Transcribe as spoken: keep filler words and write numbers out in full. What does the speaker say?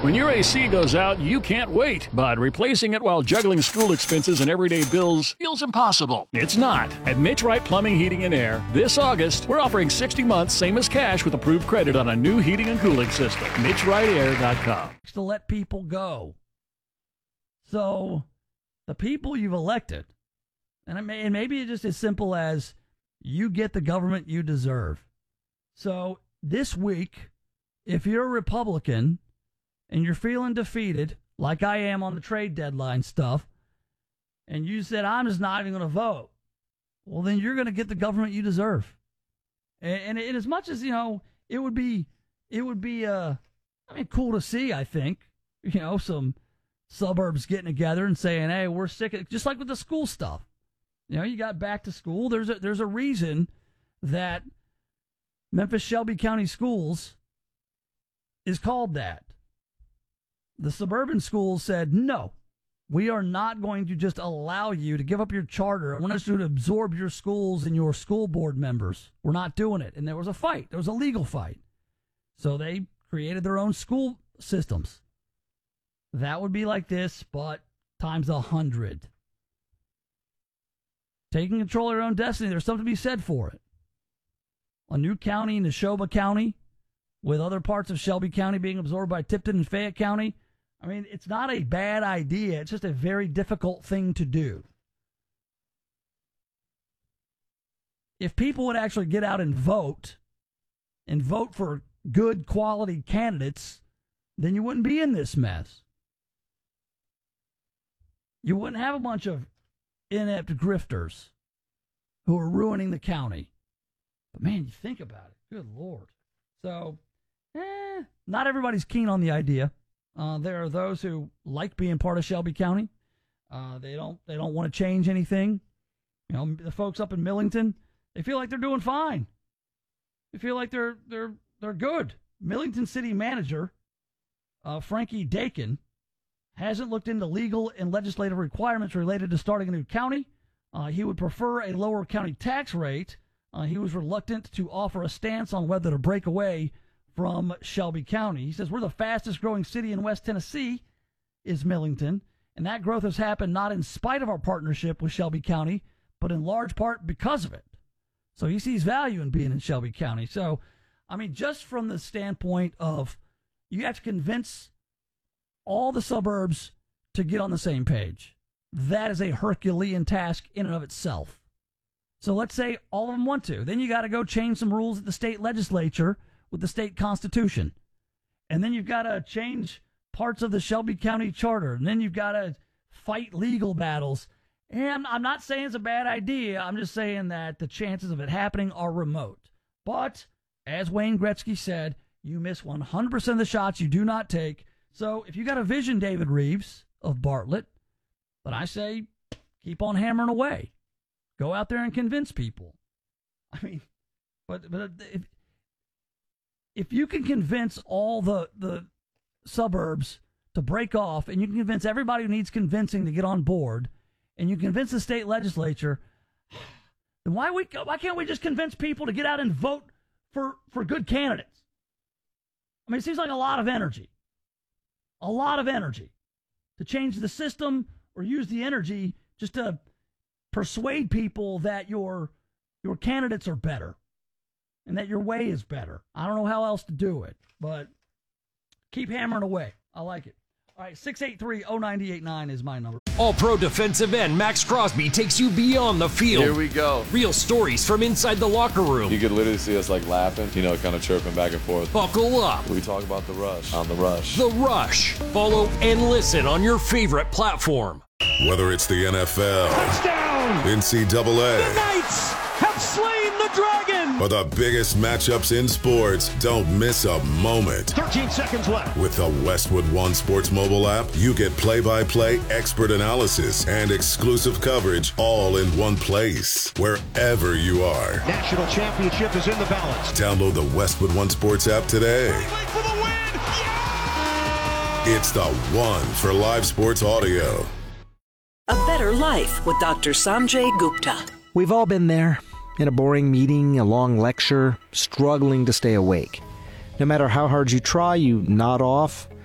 When your A C goes out, you can't wait, but replacing it while juggling school expenses and everyday bills feels impossible. It's not. At Mitch Wright Plumbing, Heating, and Air, this August, we're offering sixty months, same as cash, with approved credit on a new heating and cooling system. Mitch Wright Air dot com. To let people go. So, the people you've elected, and, it may, and maybe it's just as simple as you get the government you deserve. So, this week, if you're a Republican and you're feeling defeated, like I am on the trade deadline stuff, and you said, I'm just not even going to vote, well, then you're going to get the government you deserve. And, and, and as much as, you know, it would be, it would be, uh, I mean, cool to see, I think, you know, some suburbs getting together and saying, hey, we're sick of, just like with the school stuff. You know, you got back to school. There's a, there's a reason that Memphis Shelby County Schools is called that. The suburban schools said, no, we are not going to just allow you to give up your charter. I want us to absorb your schools and your school board members. We're not doing it. And there was a fight. There was a legal fight. So they created their own school systems. That would be like this, but times a hundred. Taking control of your own destiny, there's something to be said for it. A new county, Neshoba County, with other parts of Shelby County being absorbed by Tipton and Fayette County. I mean, it's not a bad idea. It's just a very difficult thing to do. If people would actually get out and vote, and vote for good quality candidates, then you wouldn't be in this mess. You wouldn't have a bunch of inept grifters who are ruining the county. But man, you think about it. Good Lord. So, eh, not everybody's keen on the idea. Uh, there are those who like being part of Shelby County. Uh, they don't. They don't want to change anything. You know, the folks up in Millington, they feel like they're doing fine. They feel like they're they're they're good. Millington City Manager uh, Frankie Dakin hasn't looked into legal and legislative requirements related to starting a new county. Uh, he would prefer a lower county tax rate. Uh, he was reluctant to offer a stance on whether to break away from Shelby County. He says, we're the fastest growing city in West Tennessee, is Millington, and that growth has happened not in spite of our partnership with Shelby County, but in large part because of it. So he sees value in being in Shelby County. So, I mean, just from the standpoint of you have to convince all the suburbs to get on the same page. That is a Herculean task in and of itself. So let's say all of them want to. Then you got to go change some rules at the state legislature with the state constitution. And then you've got to change parts of the Shelby County charter. And then you've got to fight legal battles. And I'm not saying it's a bad idea. I'm just saying that the chances of it happening are remote. But as Wayne Gretzky said, you miss one hundred percent of the shots you do not take. So if you got a vision, David Reeves of Bartlett, but I say keep on hammering away. Go out there and convince people. I mean, but but if, if you can convince all the, the suburbs to break off, and you can convince everybody who needs convincing to get on board, and you convince the state legislature, then why we why can't we just convince people to get out and vote for, for good candidates? I mean, it seems like a lot of energy. A lot of energy to change the system or use the energy just to persuade people that your your candidates are better and that your way is better. I don't know how else to do it, but keep hammering away. I like it. All right, six eight three, oh nine eight nine is my number. All-Pro defensive end Max Crosby takes you beyond the field. Here we go. Real stories from inside the locker room. You could literally see us like laughing, you know, kind of chirping back and forth. Buckle up. We talk about The Rush on The Rush. The Rush. Follow and listen on your favorite platform. Whether it's the N F L, touchdown, N C double A, the Knights have slain the dragon, or the biggest matchups in sports, don't miss a moment. thirteen seconds left. With the Westwood One Sports mobile app, you get play-by-play, expert analysis, and exclusive coverage all in one place, wherever you are. National championship is in the balance. Download the Westwood One Sports app today. Wait for the win! Yeah! It's the one for live sports audio. A Better Life with Doctor Sanjay Gupta. We've all been there. In a boring meeting, a long lecture, struggling to stay awake. No matter how hard you try, you nod off,